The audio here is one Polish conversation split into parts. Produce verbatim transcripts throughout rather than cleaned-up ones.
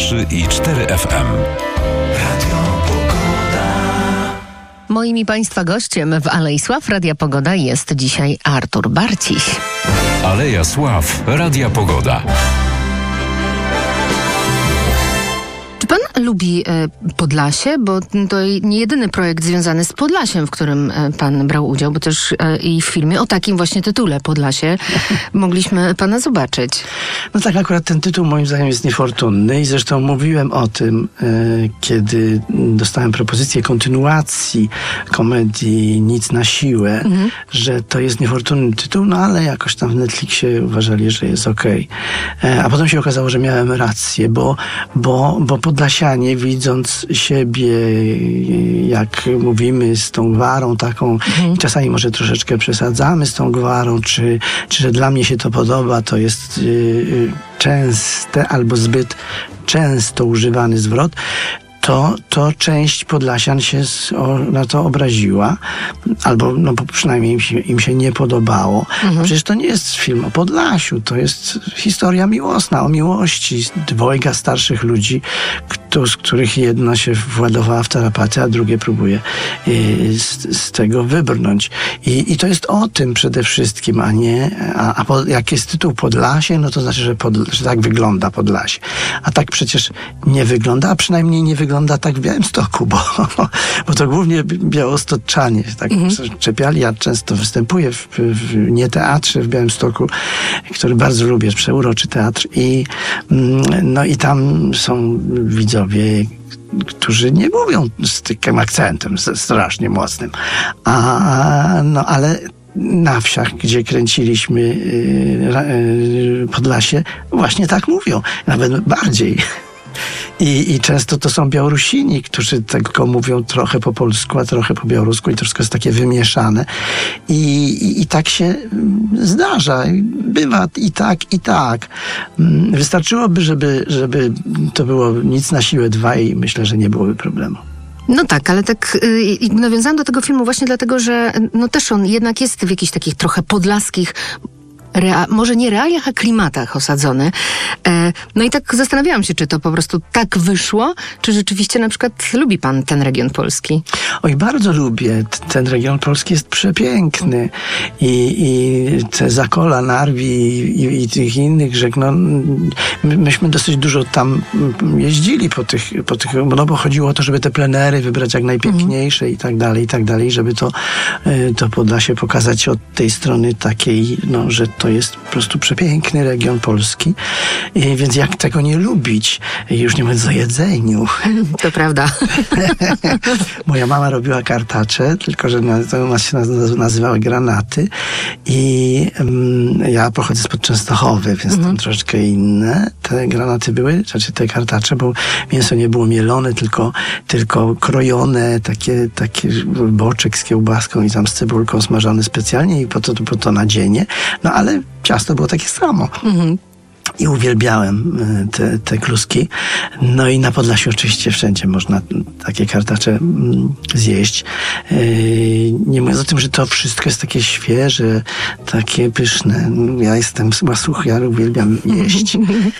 trzy i cztery F M. Radio Pogoda. Moim i Państwa gościem w Alei Sław Radia Pogoda jest dzisiaj Artur Barciś. Aleja Sław Radia Pogoda. Czy pan lubi e, Podlasie? Bo to nie jedyny projekt związany z Podlasiem, w którym e, pan brał udział, bo też e, i w filmie o takim właśnie tytule Podlasie mogliśmy pana zobaczyć. No tak, akurat ten tytuł moim zdaniem jest niefortunny i zresztą mówiłem o tym, e, kiedy dostałem propozycję kontynuacji komedii Nic na siłę, mhm. że to jest niefortunny tytuł, no ale jakoś tam w Netflixie uważali, że jest okej. Okay. A potem się okazało, że miałem rację, bo, bo, bo Podlasianie, widząc siebie, jak mówimy, z tą gwarą taką, mhm. i czasami może troszeczkę przesadzamy z tą gwarą, czy, czy że dla mnie się to podoba, to jest yy, częste albo zbyt często używany zwrot, to, to część Podlasian się z, o, na to obraziła, albo no, bo przynajmniej im się, im się nie podobało. Mhm. Przecież to nie jest film o Podlasiu, to jest historia miłosna, o miłości dwojga starszych ludzi, kto, z których jedna się władowała w tarapaty, a drugie próbuje y, z, z tego wybrnąć. I, I to jest o tym przede wszystkim, a nie, a, a po, jak jest tytuł Podlasie, no to znaczy, że, pod, że tak wygląda Podlasie. A tak przecież nie wygląda, a przynajmniej nie wygląda tak w Białymstoku, bo, bo to głównie białostoczanie tak mhm. czepiali. Ja często występuję w, w nie teatrze w Białymstoku, który bardzo lubię, przeuroczy teatr i no i tam są widzowie, którzy nie mówią z takim akcentem strasznie mocnym, a no ale na wsiach, gdzie kręciliśmy yy, yy, Podlasie, właśnie tak mówią, nawet bardziej. I, I często to są Białorusini, którzy tylko mówią trochę po polsku, a trochę po białorusku i to wszystko jest takie wymieszane. I, i, i tak się zdarza. Bywa i tak, i tak. Wystarczyłoby, żeby, żeby to było Nic na siłę dwa i myślę, że nie byłoby problemu. No tak, ale tak yy, nawiązałam do tego filmu właśnie dlatego, że no też on jednak jest w jakichś takich trochę podlaskich, Rea- może nie realiach, a klimatach osadzony. E, no i tak zastanawiałam się, czy to po prostu tak wyszło, czy rzeczywiście na przykład lubi pan ten region polski? Oj, bardzo lubię. Ten region polski jest przepiękny. I, i te Zakola, Narwi i, i tych innych rzek, no my, myśmy dosyć dużo tam jeździli po tych, po tych, no bo chodziło o to, żeby te plenery wybrać jak najpiękniejsze mm. i tak dalej, i tak dalej, żeby to, to Podlasie pokazać od tej strony takiej, no, że to jest po prostu przepiękny region polski, I, więc jak tego nie lubić, już nie mówiąc o jedzeniu. To prawda. Moja mama robiła kartacze, tylko że to u nas się nazywały granaty i um, ja pochodzę spod Częstochowy, więc mhm. tam troszeczkę inne te granaty były, znaczy te kartacze, bo mięso nie było mielone, tylko, tylko krojone, takie, takie boczek z kiełbaską i tam z cebulką smażony specjalnie i po to, po to nadzienie. No ale ciasto było takie samo. Mhm. I uwielbiałem te, te kluski. No i na Podlasiu oczywiście wszędzie można takie kartacze zjeść. Nie mówiąc o tym, że to wszystko jest takie świeże, takie pyszne. Ja jestem łasuch, ja uwielbiam jeść.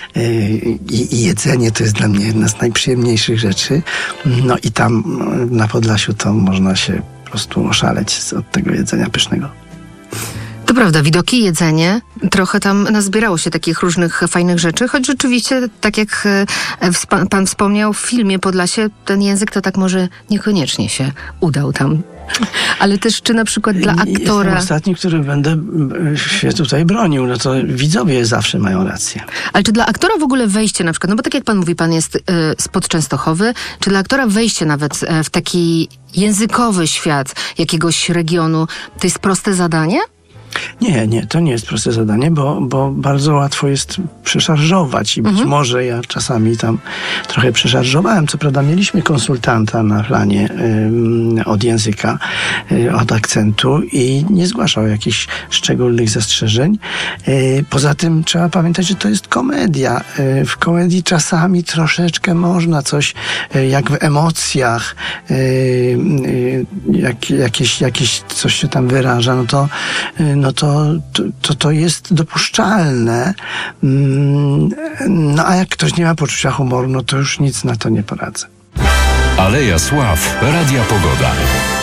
I, I jedzenie to jest dla mnie jedna z najprzyjemniejszych rzeczy. No i tam na Podlasiu to można się po prostu oszaleć od tego jedzenia pysznego. To prawda, widoki, jedzenie, trochę tam nazbierało się takich różnych fajnych rzeczy, choć rzeczywiście, tak jak wspa- pan wspomniał, w filmie Podlasie ten język to tak może niekoniecznie się udał tam. Ale też czy na przykład dla aktora... Jestem ostatni, który będę się tutaj bronił, no to widzowie zawsze mają rację. Ale czy dla aktora w ogóle wejście na przykład, no bo tak jak pan mówi, pan jest y, spod Częstochowy, czy dla aktora wejście nawet y, w taki językowy świat jakiegoś regionu, to jest proste zadanie? Nie, nie, to nie jest proste zadanie, bo, bo bardzo łatwo jest przeszarżować i być mhm. może ja czasami tam trochę przeszarżowałem. Co prawda mieliśmy konsultanta na planie y, od języka, y, od akcentu i nie zgłaszał jakichś szczególnych zastrzeżeń. Y, poza tym trzeba pamiętać, że to jest komedia. Y, w komedii czasami troszeczkę można coś, y, jak w emocjach, y, y, jak, jakieś, jakieś coś się tam wyraża, no to, y, no no to to, to, to jest dopuszczalne. Mm, no a jak ktoś nie ma poczucia humoru, no to już nic na to nie poradzę. Aleja Sław, Radia Pogoda.